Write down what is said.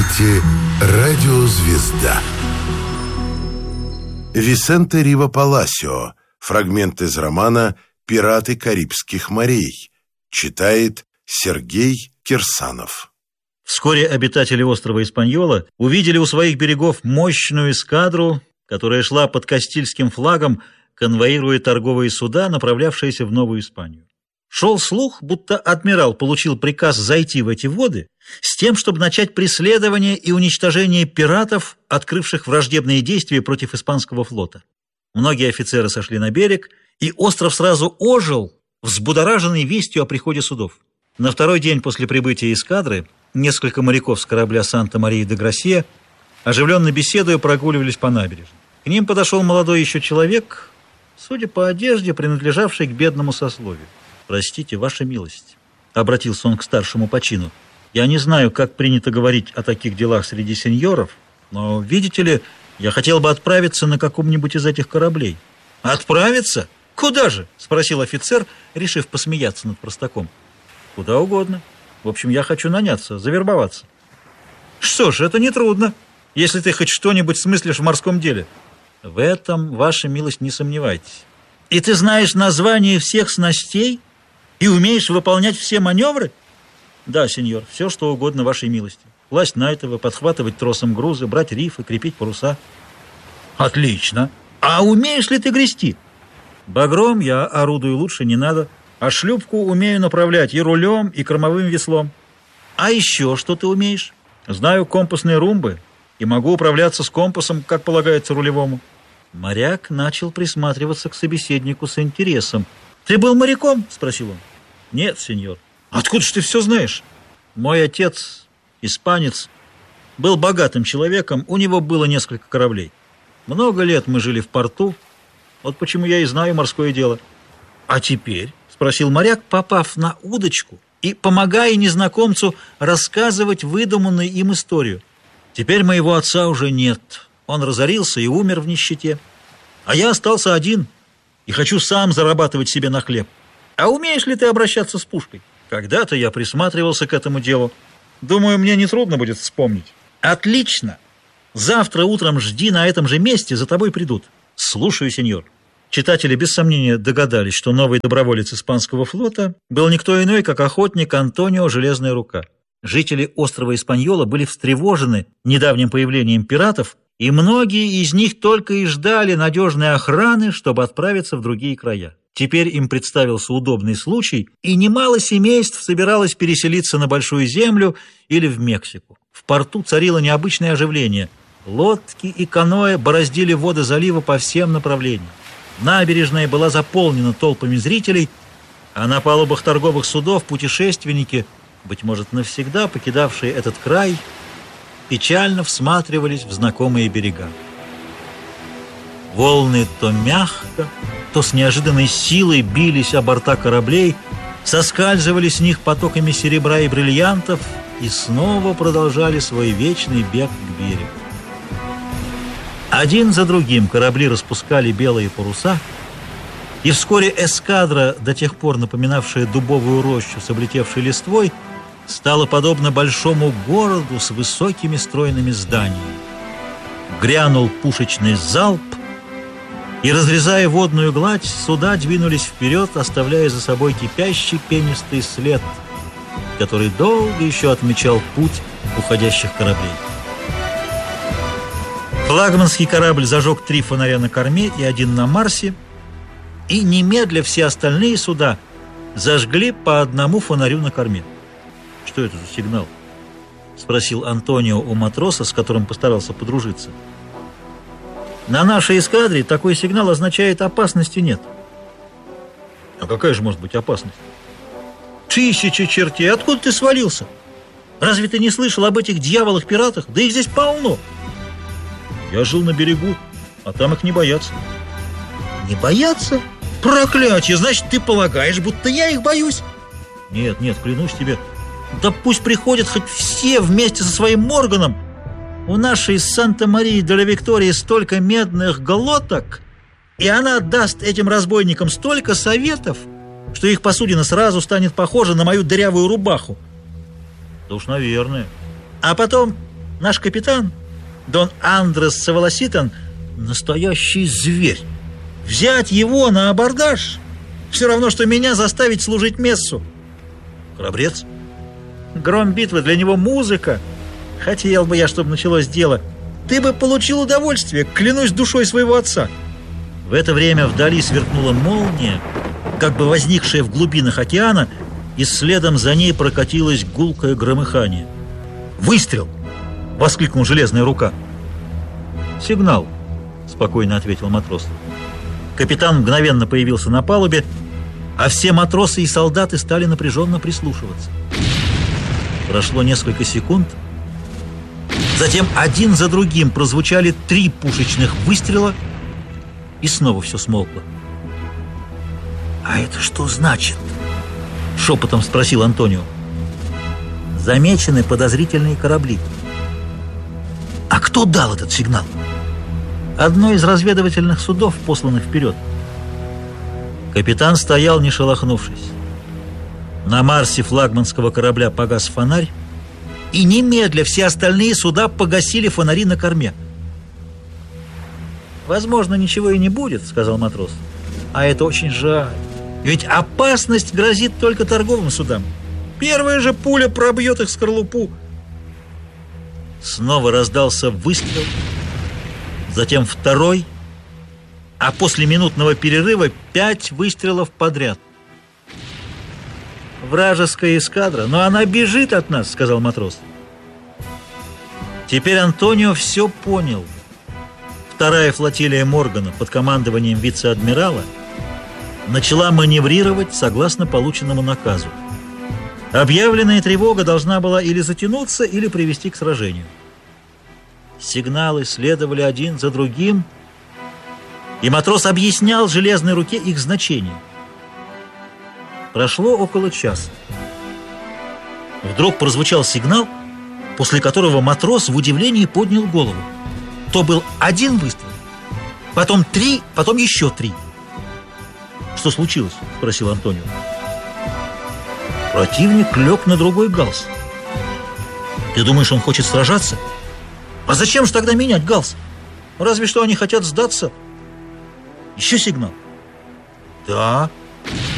слушаете «Радиозвезда». Висенте Риво Паласио. Фрагмент из романа «Пираты Карибских морей». Читает Сергей Кирсанов. Вскоре обитатели острова Испаньола увидели у своих берегов мощную эскадру, которая шла под Кастильским флагом, конвоируя торговые суда, направлявшиеся в Новую Испанию. Шел слух, будто адмирал получил приказ зайти в эти воды с тем, чтобы начать преследование и уничтожение пиратов, открывших враждебные действия против испанского флота. Многие офицеры сошли на берег, и остров сразу ожил, взбудораженный вестью о приходе судов. На второй день после прибытия эскадры несколько моряков с корабля «Санта-Мария-де-Грасия», оживленно беседуя, прогуливались по набережной. К ним подошел молодой еще человек, судя по одежде, принадлежавший к бедному сословию. «Простите, ваша милость», — обратился он к старшему по чину, — «я не знаю, как принято говорить о таких делах среди сеньоров, но, видите ли, я хотел бы отправиться на каком-нибудь из этих кораблей». «Отправиться? Куда же?» — спросил офицер, решив посмеяться над простаком. «Куда угодно. В общем, я хочу наняться, завербоваться». «Что ж, это нетрудно, если ты хоть что-нибудь смыслишь в морском деле». «В этом, ваша милость, не сомневайтесь». «И ты знаешь название всех снастей и умеешь выполнять все маневры?» «Да, сеньор, все, что угодно вашей милости. Класть на этого, подхватывать тросом грузы, брать рифы, крепить паруса». «Отлично. А умеешь ли ты грести?» «Багром я орудую лучше не надо, а шлюпку умею направлять и рулем, и кормовым веслом». «А еще что ты умеешь?» «Знаю компасные румбы и могу управляться с компасом, как полагается рулевому». Моряк начал присматриваться к собеседнику с интересом. «Ты был моряком?» — спросил он. «Нет, сеньор». «Откуда ж ты все знаешь?» «Мой отец, испанец, был богатым человеком, у него было несколько кораблей. Много лет мы жили в порту, вот почему я и знаю морское дело». «А теперь?» — спросил моряк, попав на удочку и помогая незнакомцу рассказывать выдуманную им историю. «Теперь моего отца уже нет. Он разорился и умер в нищете. А я остался один и хочу сам зарабатывать себе на хлеб. А умеешь ли ты обращаться с пушкой?» «Когда-то я присматривался к этому делу. Думаю, мне нетрудно будет вспомнить». «Отлично! Завтра утром жди на этом же месте, за тобой придут». «Слушаю, сеньор». Читатели без сомнения догадались, что новый доброволец испанского флота был никто иной, как охотник Антонио Железная Рука. Жители острова Испаньола были встревожены недавним появлением пиратов, и многие из них только и ждали надежной охраны, чтобы отправиться в другие края. Теперь им представился удобный случай, и немало семейств собиралось переселиться на Большую Землю или в Мексику. В порту царило необычное оживление. Лодки и каноэ бороздили воды залива по всем направлениям. Набережная была заполнена толпами зрителей, а на палубах торговых судов путешественники, быть может, навсегда покидавшие этот край, печально всматривались в знакомые берега. Волны то мягко, то с неожиданной силой бились о борта кораблей, соскальзывали с них потоками серебра и бриллиантов и снова продолжали свой вечный бег к берегу. Один за другим корабли распускали белые паруса, и вскоре эскадра, до тех пор напоминавшая дубовую рощу с облетевшей листвой, стала подобна большому городу с высокими стройными зданиями. Грянул пушечный залп, и, разрезая водную гладь, суда двинулись вперед, оставляя за собой кипящий пенистый след, который долго еще отмечал путь уходящих кораблей. Флагманский корабль зажег 3 фонаря на корме и 1 на Марсе, и немедля все остальные суда зажгли по 1 фонарю на корме. «Что это за сигнал?» — спросил Антонио у матроса, с которым постарался подружиться. «На нашей эскадре такой сигнал означает «опасности нет». «А какая же может быть опасность?» «Тысячи чертей! Откуда ты свалился? Разве ты не слышал об этих дьяволах-пиратах? Да их здесь полно!» «Я жил на берегу, а там их не боятся». «Не боятся? Проклятье! Значит, ты полагаешь, будто я их боюсь?» «Нет, нет, клянусь тебе. Да пусть приходят хоть все вместе со своим Морганом. У нашей Санта-Марии-де-ла-Виктории столько медных глоток, и она даст этим разбойникам столько советов, что их посудина сразу станет похожа на мою дырявую рубаху». «Да уж, наверное». «А потом Наш капитан, Дон Андрес Саволоситан, настоящий зверь. Взять его на абордаж все равно, что меня заставить служить мессу. Храбрец. Гром битвы для него музыка. Хотел бы я, чтобы началось дело. Ты бы получил удовольствие, клянусь душой своего отца. В это время вдали сверкнула молния, как бы возникшая в глубинах океана, и следом за ней прокатилось гулкое громыхание. «Выстрел!» — воскликнул железная рука. «Сигнал», — спокойно ответил матрос. Капитан мгновенно появился на палубе, а все матросы и солдаты стали напряженно прислушиваться. Прошло несколько секунд. Затем один за другим прозвучали 3 пушечных выстрела, и снова все смолкло. «А это что значит?» — шепотом спросил Антонио. «Замечены подозрительные корабли». «А кто дал этот сигнал?» «Одно из разведывательных судов, посланных вперед». Капитан стоял, не шелохнувшись. На Марсе флагманского корабля погас фонарь, и немедля все остальные суда погасили фонари на корме. «Возможно, ничего и не будет», — сказал матрос. «А это очень жаль. Ведь опасность грозит только торговым судам. Первая же пуля пробьет их скорлупу». Снова раздался выстрел, затем второй, а после минутного перерыва 5 выстрелов подряд. «Вражеская эскадра, но она бежит от нас», — сказал матрос. Теперь Антонио все понял. Вторая флотилия Моргана под командованием вице-адмирала начала маневрировать согласно полученному наказу. Объявленная тревога должна была или затянуться, или привести к сражению. Сигналы следовали один за другим, и матрос объяснял железной руке их значение. Прошло около часа. Вдруг прозвучал сигнал, после которого матрос в удивлении поднял голову. То был 1 выстрел, потом 3, потом еще 3. «Что случилось?» — спросил Антонио. Противник лег на другой галс. «Ты думаешь, он хочет сражаться? А зачем же тогда менять галс? Разве что они хотят сдаться». Еще сигнал. «Да».